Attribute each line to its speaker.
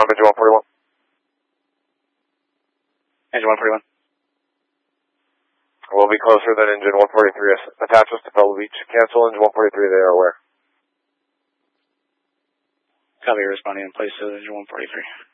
Speaker 1: Intercom, engine 141.
Speaker 2: Engine 141.
Speaker 1: We'll be closer than engine 143. Attach us to Pebble Beach. Cancel engine 143, they are aware.
Speaker 2: Copy, responding in place to engine 143.